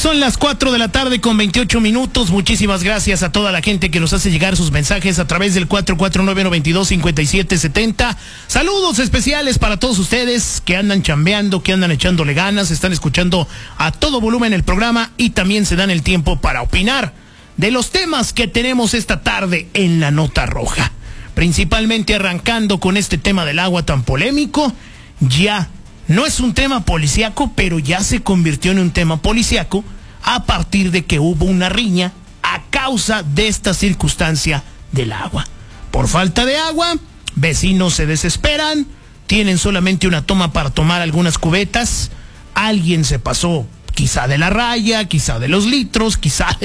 Son las 4 de la tarde con 28 minutos. Muchísimas gracias a toda la gente que nos hace llegar sus mensajes a través del 449-92-5770. Saludos especiales para todos ustedes que andan chambeando, que andan echándole ganas, están escuchando a todo volumen el programa y también se dan el tiempo para opinar de los temas que tenemos esta tarde en la Nota Roja. Principalmente arrancando con este tema del agua tan polémico. Ya no es un tema policíaco, pero ya se convirtió en un tema policíaco a partir de que hubo una riña a causa de esta circunstancia del agua. Por falta de agua, vecinos se desesperan, tienen solamente una toma para tomar algunas cubetas, alguien se pasó quizá de la raya, quizá de los litros, quizá